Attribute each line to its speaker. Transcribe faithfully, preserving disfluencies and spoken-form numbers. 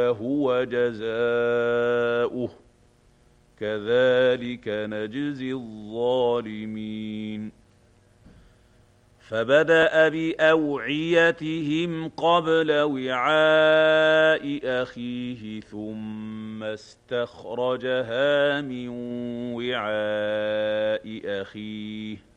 Speaker 1: فهو جزاؤه كذلك نجزي الظالمين فبدأ بأوعيتهم قبل وعاء أخيه ثم استخرجها من وعاء أخيه